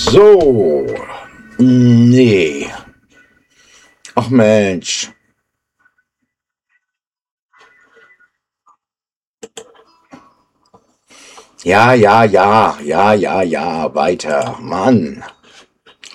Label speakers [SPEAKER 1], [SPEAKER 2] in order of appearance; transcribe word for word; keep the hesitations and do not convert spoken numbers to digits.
[SPEAKER 1] So, nee. Ach Mensch. Ja, ja, ja, ja, ja, ja, weiter. Mann.